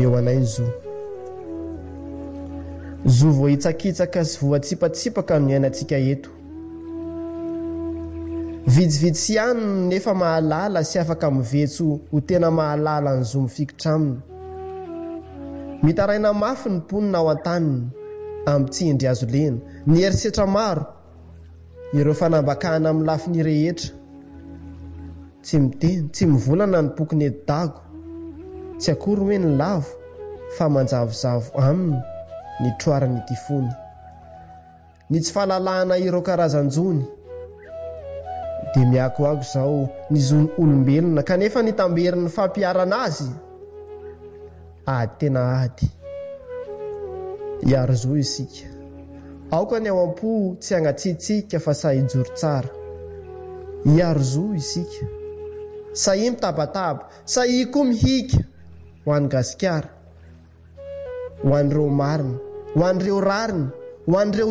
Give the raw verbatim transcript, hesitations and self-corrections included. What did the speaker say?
meo anay zo zo vohitsakitsaka sy voatsipatsipaka no iainantsika eto vitsivitsy ihany nefa mahalala sy afaka mivetso ho tena mahalala ny zo mifikitra aminy mitaraina mafy ny mponina ao an-taniny amin'ny tsy indry azo lena ny herisetra maro ireo fanambakahana amin'ny lafiny rehetra tsy miteny tsy mivolana ny pokony edago tsy akory hoe ny lavo fa manjavozavo aminy ny troarany tifony ny tsy fahalalahana ireo karazanjony dia miakoako zao ny zony olombelona kanefa ny tamberin'ny fampiarana azy ady tena ady iaro zo isika aoka ny ao am-po tsy hanatsitsika fa sahy ijoro tsara iaro zo isika sahy mitabataba sahy koa mihika ho an'ny gasikara ho an'ireo marina ho an'ireo rarina ho an'ireo